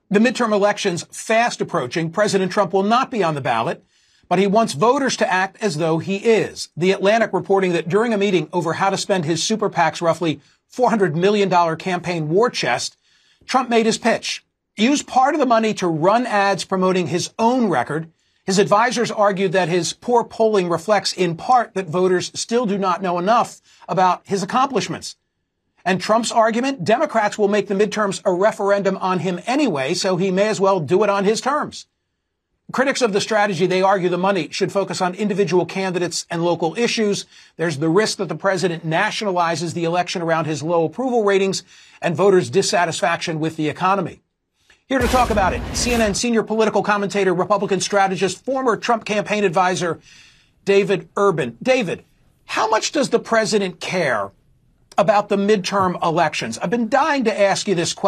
The midterm elections fast approaching. President Trump will not be on the ballot, but he wants voters to act as though he is. The Atlantic reporting that during a meeting over how to spend his super PAC's roughly $400 million campaign war chest, Trump made his pitch. Use part of the money to run ads promoting his own record. His advisors argued that his poor polling reflects in part that voters still do not know enough about his accomplishments. And Trump's argument, Democrats will make the midterms a referendum on him anyway, so he may as well do it on his terms. Critics of the strategy, they argue the money should focus on individual candidates and local issues. There's the risk that the president nationalizes the election around his low approval ratings and voters' dissatisfaction with the economy. Here to talk about it, CNN senior political commentator, Republican strategist, former Trump campaign advisor, David Urban. David, how much does the president care about the midterm elections? I've been dying to ask you this question.